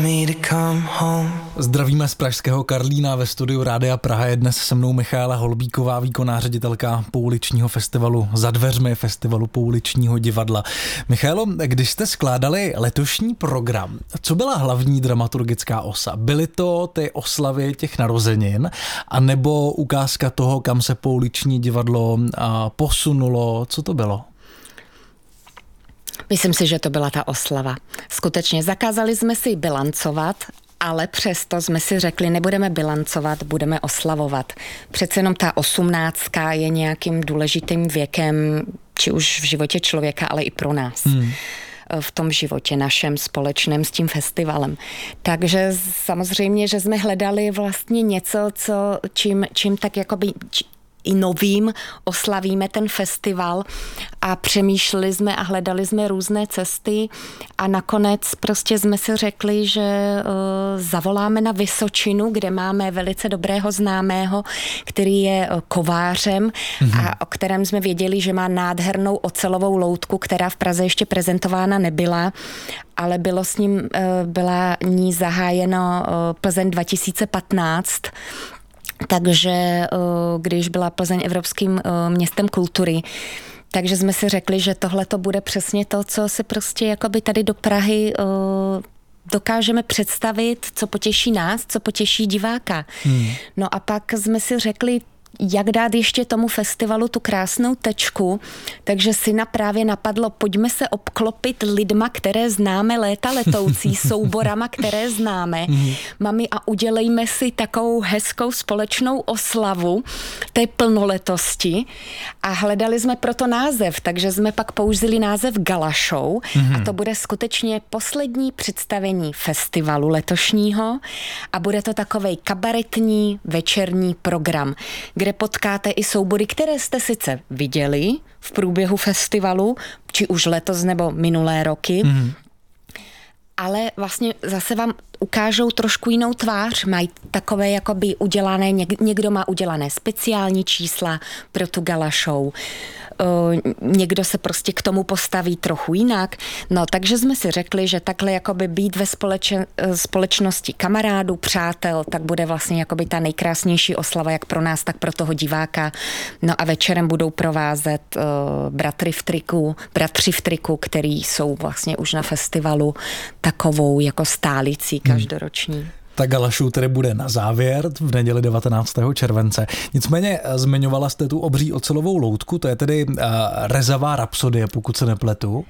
Zdravíme z pražského Karlína, ve studiu Rádia Praha je dnes se mnou Michaela Holubíková, výkonná ředitelka pouličního festivalu Za dveřmi, festivalu pouličního divadla. Michaelo, když jste skládali letošní program, co byla hlavní dramaturgická osa? Byly to ty oslavy těch narozenin, anebo ukázka toho, kam se pouliční divadlo posunulo? Co to bylo? Myslím si, že to byla ta oslava. Skutečně zakázali jsme si bilancovat, ale přesto jsme si řekli, nebudeme bilancovat, budeme oslavovat. Přece jenom ta 18 je nějakým důležitým věkem, či už v životě člověka, ale i pro nás. V tom životě našem společném s tím festivalem. Takže samozřejmě, že jsme hledali vlastně něco, čím tak jakoby i novým oslavíme ten festival a přemýšleli jsme a hledali jsme různé cesty a nakonec prostě jsme si řekli, že zavoláme na Vysočinu, kde máme velice dobrého známého, který je kovářem a o kterém jsme věděli, že má nádhernou ocelovou loutku, která v Praze ještě prezentována nebyla, ale byla ní zahájeno Plzeň 2015. Takže když byla Plzeň Evropským městem kultury, takže jsme si řekli, že tohle to bude přesně to, co si prostě jakoby tady do Prahy dokážeme představit, co potěší nás, co potěší diváka. No a pak jsme si řekli, jak dát ještě tomu festivalu tu krásnou tečku, takže syna právě napadlo, pojďme se obklopit lidma, které známe, léta letoucí, souborama, které známe. Mami, a udělejme si takovou hezkou společnou oslavu té plnoletosti a hledali jsme proto název, takže jsme pak použili název Gala Show a to bude skutečně poslední představení festivalu letošního a bude to takovej kabaretní večerní program, kde potkáte i soubory, které jste sice viděli v průběhu festivalu, či už letos nebo minulé roky, ale vlastně zase vám ukážou trošku jinou tvář, mají takové jakoby udělané, někdo má udělané speciální čísla pro tu gala show, někdo se prostě k tomu postaví trochu jinak, no takže jsme si řekli, že takhle jakoby být ve společnosti kamarádů, přátel, tak bude vlastně jakoby ta nejkrásnější oslava jak pro nás, tak pro toho diváka, no a večerem budou provázet bratři v triku, který jsou vlastně už na festivalu takovou jako stálicí každoroční. Ta gala show tedy bude na závěr v neděli 19. července. Nicméně zmiňovala jste tu obří ocelovou loutku, to je tedy rezavá rapsodie, pokud se nepletu.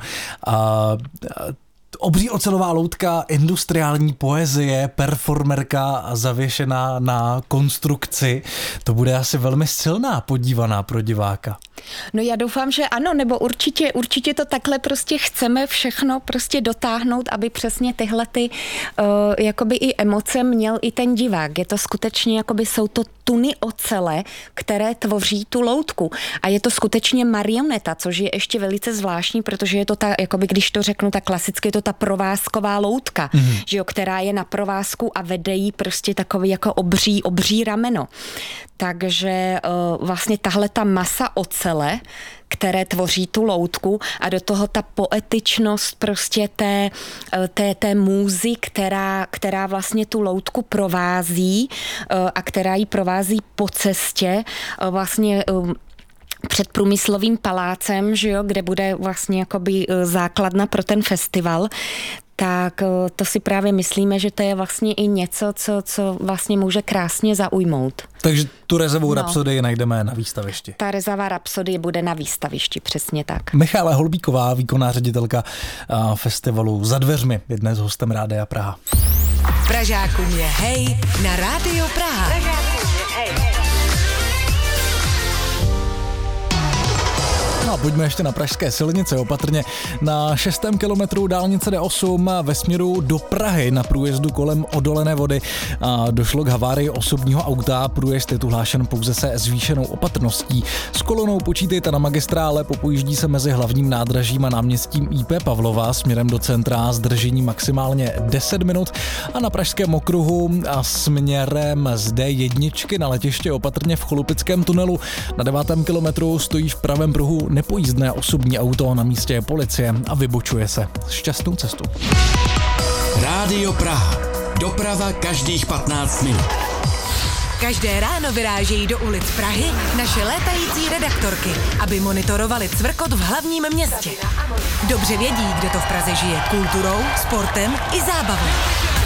Obří ocelová loutka, industriální poezie, performerka zavěšená na konstrukci. To bude asi velmi silná podívaná pro diváka. No já doufám, že ano, nebo určitě to takhle prostě chceme všechno prostě dotáhnout, aby přesně tyhle jakoby i emoce měl i ten divák. Je to skutečně, jakoby jsou to tuny ocele, které tvoří tu loutku. A je to skutečně marioneta, což je ještě velice zvláštní, protože je to ta, jakoby když to řeknu, tak klasicky je to ta provázková loutka, že jo, která je na provázku a vede jí prostě takový jako obří rameno. Takže vlastně tahle ta masa ocele, které tvoří tu loutku a do toho ta poetičnost prostě té můzy, která vlastně tu loutku provází a která ji provází po cestě vlastně před Průmyslovým palácem, že jo, kde bude vlastně jakoby základna pro ten festival, tak to si právě myslíme, že to je vlastně i něco, co vlastně může krásně zaujmout. Takže tu rezavou rapsodii najdeme na výstavišti. Ta rezavá rapsodie bude na výstavišti, přesně tak. Michaela Holubíková, výkonná ředitelka festivalu Za dveřmi, je dnes hostem Rádia Praha. Pražákům je hej na Rádio Praha. No a pojďme ještě na pražské silnice, opatrně na 6. kilometru dálnice D8 ve směru do Prahy na průjezdu kolem Odolené Vody došlo k havárii osobního auta. Průjezd je tu hlášen pouze se zvýšenou opatrností. S kolonou počítejte na magistrále, popojíždí se mezi hlavním nádražím a náměstím IP Pavlova směrem do centra, zdržení maximálně 10 minut a na pražském okruhu a směrem z D1 na letiště opatrně v Cholupickém tunelu. Na 9. kilometru stojí v pravém pruhu nepojízdné osobní auto, na místě je policie a vybočuje se. Šťastnou cestu. Rádio Praha. Doprava každých 15 minut. Každé ráno vyrážejí do ulic Prahy naše létající redaktorky, aby monitorovali cvrkot v hlavním městě. Dobře vědí, kde to v Praze žije kulturou, sportem i zábavou.